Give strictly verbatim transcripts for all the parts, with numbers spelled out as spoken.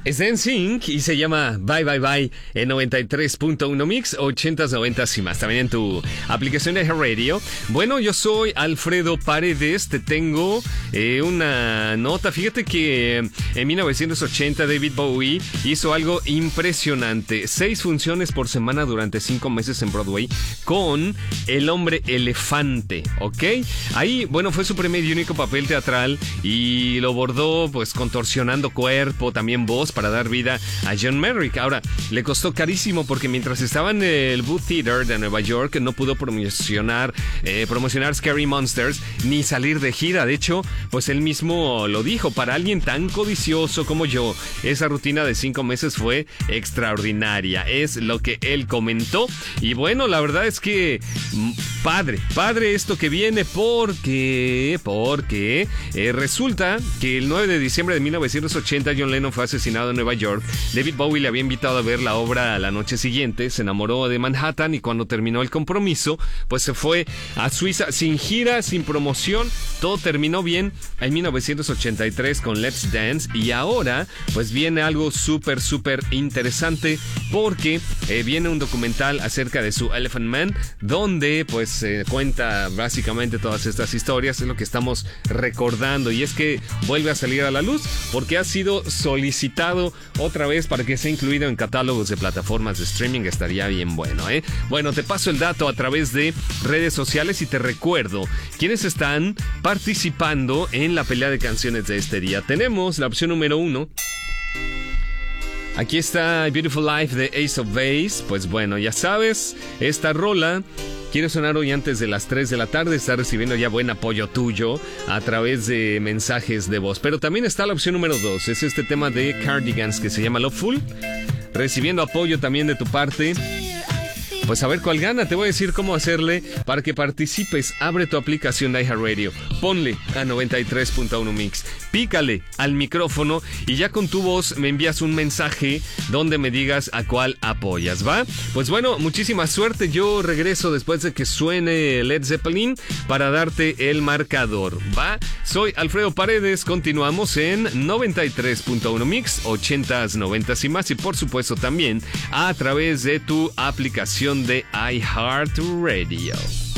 Es N Sync y se llama Bye Bye Bye en noventa y tres punto uno Mix, ochentas, noventas y más. También en tu aplicación de Radio. Bueno, yo soy Alfredo Paredes. Te tengo eh, una nota. Fíjate que en mil novecientos ochenta David Bowie hizo algo impresionante. Seis funciones por semana durante cinco meses en Broadway con El Hombre Elefante, ¿ok? Ahí, bueno, fue su primer y único papel teatral y lo bordó pues contorsionando cuerpo, también voz, para dar vida a John Merrick. Ahora, le costó carísimo porque mientras estaba en el Booth Theater de Nueva York no pudo promocionar eh, promocionar Scary Monsters ni salir de gira. De hecho, pues él mismo lo dijo: para alguien tan codicioso como yo, esa rutina de cinco meses fue extraordinaria. Es lo que él comentó. Y bueno, la verdad es que padre, padre esto que viene porque, porque eh, resulta que el nueve de diciembre de mil novecientos ochenta John Lennon fue asesinado en Nueva York. David Bowie le había invitado a ver la obra la noche siguiente, se enamoró de Manhattan y cuando terminó el compromiso, pues se fue a Suiza sin gira, sin promoción. Todo terminó bien en mil novecientos ochenta y tres con Let's Dance y ahora pues viene algo súper, súper interesante porque eh, viene un documental acerca de su Elephant Man donde pues eh, cuenta básicamente todas estas historias. Es lo que estamos recordando y es que vuelve a salir a la luz porque ha sido solicitado otra vez para que sea incluido en catálogos de plataformas de streaming. Estaría bien bueno, ¿eh? Bueno, te paso el dato a través de redes sociales y te recuerdo quiénes están participando en la pelea de canciones de este día. Tenemos la opción número uno. Aquí está Beautiful Life de Ace of Base. Pues bueno, ya sabes, esta rola quiere sonar hoy antes de las tres de la tarde. Está recibiendo ya buen apoyo tuyo a través de mensajes de voz. Pero también está la opción número dos. Es este tema de Cardigans que se llama Loveful. Recibiendo apoyo también de tu parte. Pues a ver cuál gana. Te voy a decir cómo hacerle para que participes. Abre tu aplicación de iHeartRadio. Ponle a noventa y tres punto uno Mix. Pícale al micrófono y ya con tu voz me envías un mensaje donde me digas a cuál apoyas, ¿va? Pues bueno, muchísima suerte. Yo regreso después de que suene Led Zeppelin para darte el marcador, ¿va? Soy Alfredo Paredes. Continuamos en noventa y tres punto uno Mix, ochentas, noventas y más. Y por supuesto también a través de tu aplicación de iHeartRadio.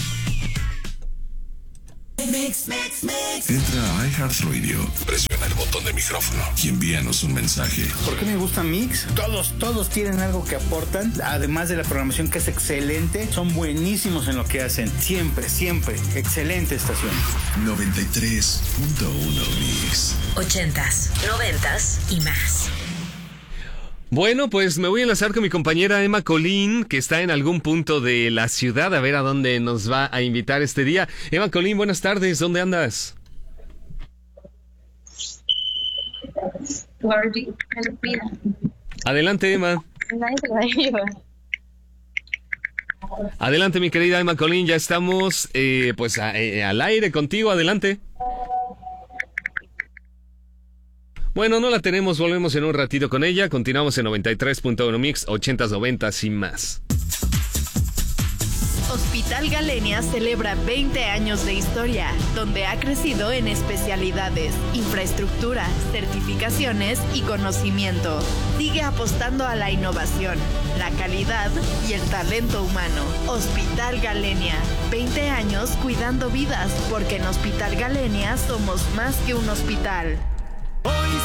Entra a iHeartRadio, presiona el botón de micrófono y envíanos un mensaje. ¿Por qué me gusta Mix? Todos, todos tienen algo que aportan, además de la programación que es excelente, son buenísimos en lo que hacen, siempre, siempre, excelente estación. noventa y tres punto uno Mix. Ochentas, noventas y más. Bueno, pues me voy a enlazar con mi compañera Emma Colín, que está en algún punto de la ciudad, a ver a dónde nos va a invitar este día. Emma Colín, buenas tardes, ¿dónde andas? Adelante, Emma. Adelante, mi querida Emma Colín, ya estamos eh, pues a, eh, al aire contigo, adelante. Bueno, no la tenemos, volvemos en un ratito con ella. Continuamos en noventa y tres punto uno Mix, ochentas, noventas y más. Hospital Galenia celebra veinte años de historia, donde ha crecido en especialidades, infraestructura, certificaciones y conocimiento. Sigue apostando a la innovación, la calidad y el talento humano. Hospital Galenia, veinte años cuidando vidas, porque en Hospital Galenia somos más que un hospital. Hoy